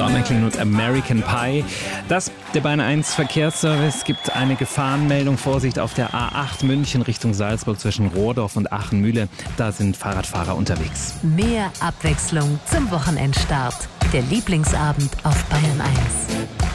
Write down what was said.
Don McLean und American Pie. Der Bayern 1 Verkehrsservice gibt eine Gefahrenmeldung. Vorsicht auf der A8 München Richtung Salzburg zwischen Rohrdorf und Aachen-Mühle. Da sind Fahrradfahrer unterwegs. Mehr Abwechslung zum Wochenendstart. Der Lieblingsabend auf Bayern 1.